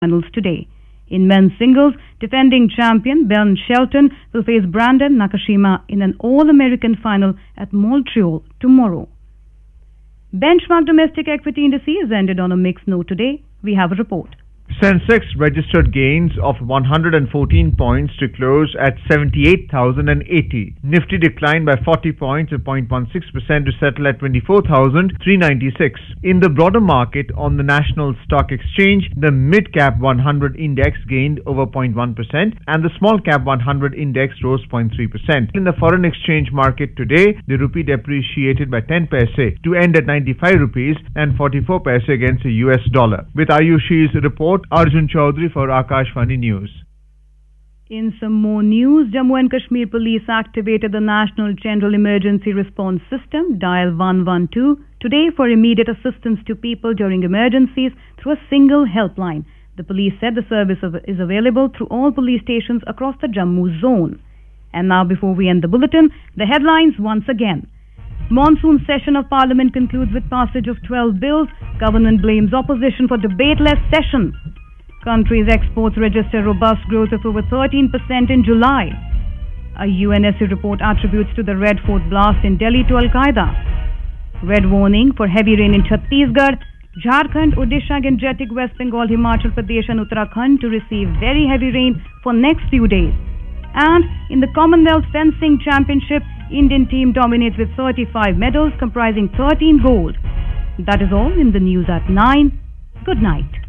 finals today. In men's singles, defending champion Ben Shelton will face Brandon Nakashima in an All-American final at Montreal tomorrow. Benchmark domestic equity indices ended on a mixed note today. We have a report. Sensex registered gains of 114 points to close at 78,080. Nifty declined by 40 points, or 0.16% to settle at 24,396. In the broader market on the National Stock Exchange, the mid-cap 100 index gained over 0.1% and the small-cap 100 index rose 0.3%. In the foreign exchange market today, the rupee depreciated by 10 paise to end at 95 rupees and 44 paise against the US dollar. With Ayushi's report, Arjun Chaudhary for Akashvani News. In some more news, Jammu and Kashmir Police activated the National General Emergency Response System, Dial 112, today for immediate assistance to people during emergencies through a single helpline. The police said the service is available through all police stations across the Jammu zone. And now, before we end the bulletin, the headlines once again. Monsoon session of Parliament concludes with passage of 12 bills. Government blames opposition for debateless session. Country's exports register robust growth of over 13% in July. A UNSC report attributes to the Red Fort blast in Delhi to Al-Qaeda. Red warning for heavy rain in Chhattisgarh. Jharkhand, Odisha, Gangetic, West Bengal, Himachal Pradesh and Uttarakhand to receive very heavy rain for next few days. And in the Commonwealth Fencing Championship, Indian team dominates with 35 medals comprising 13 gold. That is all in the news at 9. Good night.